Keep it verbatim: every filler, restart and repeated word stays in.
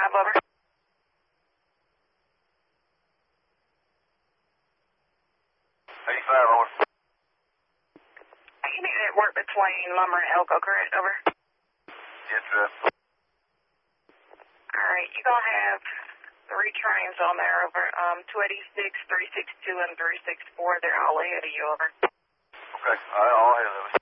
eighty-five, over. eighty-five, over. You need to work between Lumber and Elko, correct? Over. Yes, sir. Alright, you're going to have three trains on there, over. Um, two eighty-six, three sixty-two, and three sixty-four. They're all ahead of you, over. Okay, all right, all ahead of us.